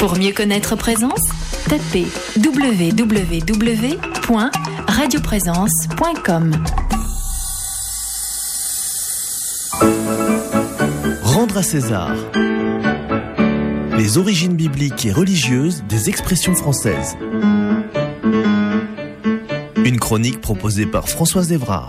Pour mieux connaître Présence, tapez www.radioprésence.com. Rendre à César. Les origines bibliques et religieuses des expressions françaises. Une chronique proposée par Françoise Evrard.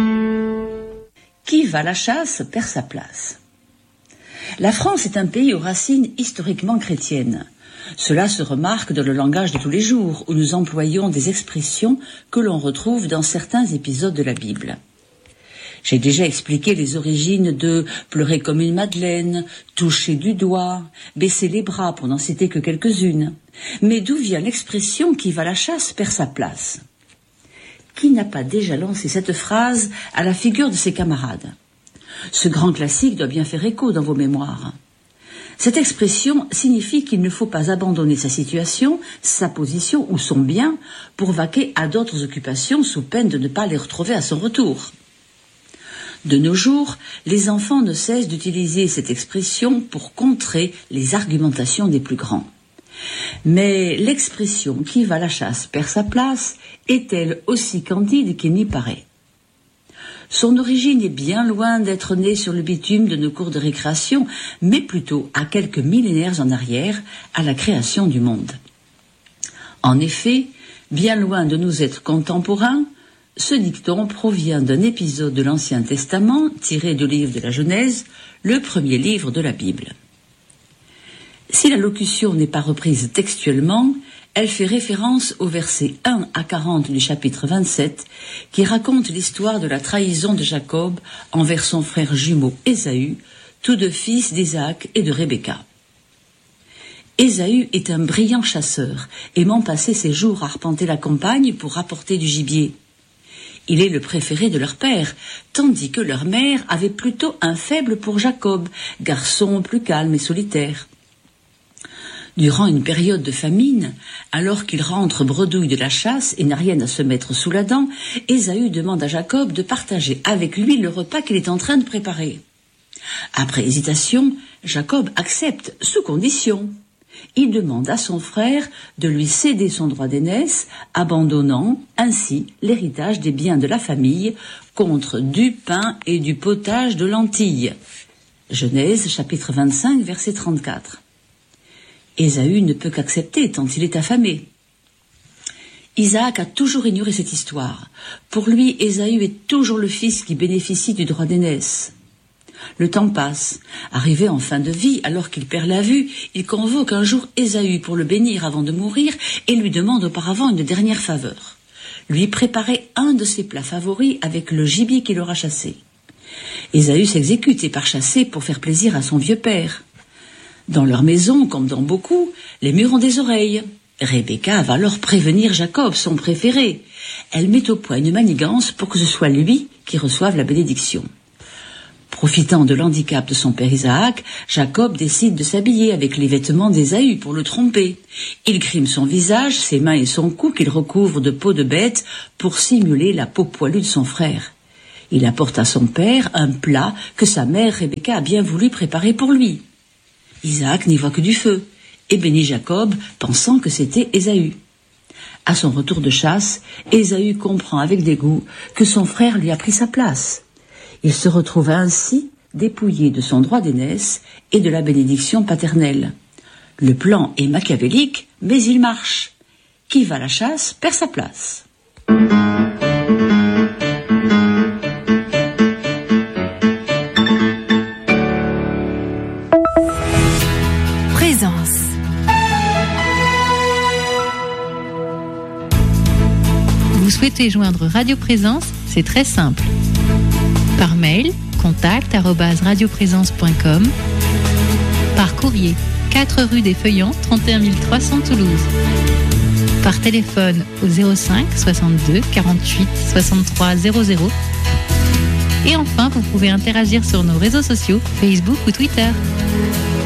Qui va à la chasse perd sa place. La France est un pays aux racines historiquement chrétiennes. Cela se remarque dans le langage de tous les jours, où nous employons des expressions que l'on retrouve dans certains épisodes de la Bible. J'ai déjà expliqué les origines de pleurer comme une madeleine, toucher du doigt, baisser les bras, pour n'en citer que quelques-unes. Mais d'où vient l'expression « qui va à la chasse perd sa place » ? Qui n'a pas déjà lancé cette phrase à la figure de ses camarades ? Ce grand classique doit bien faire écho dans vos mémoires. Cette expression signifie qu'il ne faut pas abandonner sa situation, sa position ou son bien pour vaquer à d'autres occupations sous peine de ne pas les retrouver à son retour. De nos jours, les enfants ne cessent d'utiliser cette expression pour contrer les argumentations des plus grands. Mais l'expression « qui va à la chasse perd sa place » est-elle aussi candide qu'il n'y paraît ? Son origine est bien loin d'être née sur le bitume de nos cours de récréation, mais plutôt à quelques millénaires en arrière, à la création du monde. En effet, bien loin de nous être contemporains, ce dicton provient d'un épisode de l'Ancien Testament tiré du livre de la Genèse, le premier livre de la Bible. Si la locution n'est pas reprise textuellement, elle fait référence au verset 1 à 40 du chapitre 27, qui raconte l'histoire de la trahison de Jacob envers son frère jumeau Ésaü, tous deux fils d'Isaac et de Rebecca. Ésaü est un brillant chasseur, aimant passer ses jours à arpenter la campagne pour rapporter du gibier. Il est le préféré de leur père, tandis que leur mère avait plutôt un faible pour Jacob, garçon plus calme et solitaire. Durant une période de famine, alors qu'il rentre bredouille de la chasse et n'a rien à se mettre sous la dent, Ésaü demande à Jacob de partager avec lui le repas qu'il est en train de préparer. Après hésitation, Jacob accepte, sous condition. Il demande à son frère de lui céder son droit d'aînesse, abandonnant ainsi l'héritage des biens de la famille contre du pain et du potage de lentilles. Genèse, chapitre 25, verset 34. Ésaü ne peut qu'accepter tant il est affamé. Isaac a toujours ignoré cette histoire. Pour lui, Ésaü est toujours le fils qui bénéficie du droit d'aînesse. Le temps passe. Arrivé en fin de vie, alors qu'il perd la vue, il convoque un jour Ésaü pour le bénir avant de mourir et lui demande auparavant une dernière faveur. Lui préparer un de ses plats favoris avec le gibier qu'il aura chassé. Ésaü s'exécute et part chasser pour faire plaisir à son vieux père. Dans leur maison, comme dans beaucoup, les murs ont des oreilles. Rebecca va alors prévenir Jacob, son préféré. Elle met au point une manigance pour que ce soit lui qui reçoive la bénédiction. Profitant de l'handicap de son père Isaac, Jacob décide de s'habiller avec les vêtements d'Ésaü pour le tromper. Il grime son visage, ses mains et son cou qu'il recouvre de peau de bête pour simuler la peau poilue de son frère. Il apporte à son père un plat que sa mère Rebecca a bien voulu préparer pour lui. Isaac n'y voit que du feu et bénit Jacob pensant que c'était Ésaü. À son retour de chasse, Ésaü comprend avec dégoût que son frère lui a pris sa place. Il se retrouve ainsi dépouillé de son droit d'aînesse et de la bénédiction paternelle. Le plan est machiavélique, mais il marche. Qui va à la chasse perd sa place. Présence. Vous souhaitez joindre Radio Présence ? C'est très simple. Par mail, contact@radioprésence.com. Par courrier, 4 rue des Feuillants, 31 300 Toulouse. Par téléphone au 05 62 48 63 00. Et enfin, vous pouvez interagir sur nos réseaux sociaux, Facebook ou Twitter.